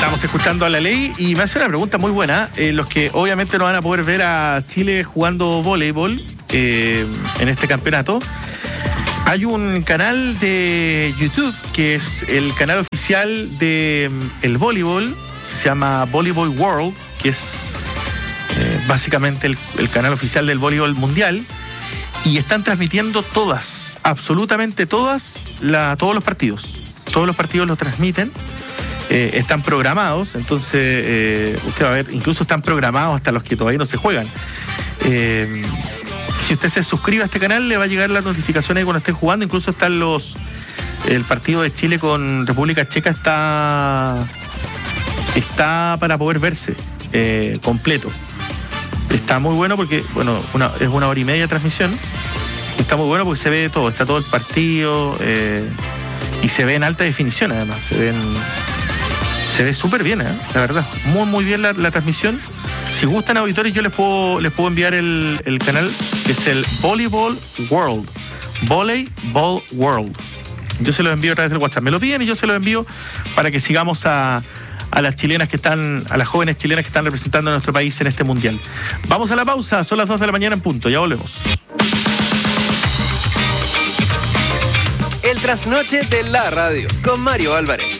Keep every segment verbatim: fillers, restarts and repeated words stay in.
Estamos escuchando a La Ley y me hace una pregunta muy buena. Eh, los que obviamente no van a poder ver a Chile jugando voleibol eh, en este campeonato, hay un canal de YouTube que es el canal oficial de el voleibol, que se llama Volleyball World, que es eh, básicamente el, el canal oficial del voleibol mundial, y están transmitiendo todas, absolutamente todas, la, todos los partidos. Todos los partidos los transmiten. Eh, están programados, entonces eh, usted va a ver, incluso están programados hasta los que todavía no se juegan. Eh, si usted se suscribe a este canal, le va a llegar la notificación ahí cuando estén jugando. Incluso están los... El partido de Chile con República Checa está... Está para poder verse eh, completo. Está muy bueno porque, bueno, una, es una hora y media de transmisión. Está muy bueno porque se ve todo, está todo el partido eh, y se ve en alta definición además. Se ven... Se ve súper bien, ¿eh? La verdad. Muy, muy bien la, la transmisión. Si gustan auditores, yo les puedo, les puedo enviar el, el canal, que es el Volleyball World. Volleyball World. Yo se los envío a través del WhatsApp. Me lo piden y yo se los envío para que sigamos a, a las chilenas que están, a las jóvenes chilenas que están representando a nuestro país en este mundial. Vamos a la pausa. Son las dos de la mañana en punto. Ya volvemos. El trasnoche de la radio con Mario Álvarez.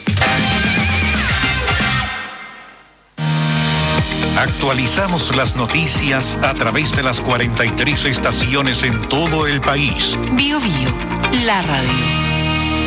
Actualizamos las noticias a través de las cuarenta y tres estaciones en todo el país. Bio Bio, la radio.